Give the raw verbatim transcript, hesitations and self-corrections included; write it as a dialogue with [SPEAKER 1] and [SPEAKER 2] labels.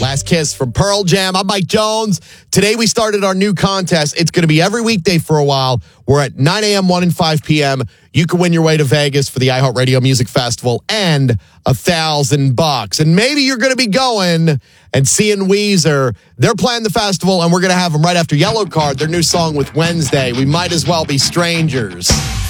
[SPEAKER 1] Last Kiss from Pearl Jam. I'm Mike Jones. Today we started our new contest. It's going to be every weekday for a while. We're at nine a.m., one and five p.m. You can win your way to Vegas for the iHeartRadio Music Festival and a thousand bucks. And maybe you're going to be going and seeing Weezer. They're playing the festival, and we're going to have them right after Yellow Card, their new song with Wednesday. We might as well be strangers.